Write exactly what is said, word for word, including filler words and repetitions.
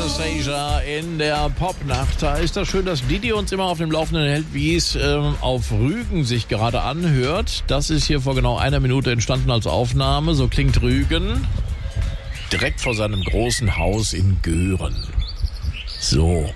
Anastasia in der Popnacht. Da ist das schön, dass Didi uns immer auf dem Laufenden hält, wie es ähm, auf Rügen sich gerade anhört. Das ist hier vor genau einer Minute entstanden als Aufnahme. So klingt Rügen direkt vor seinem großen Haus in Göhren. So.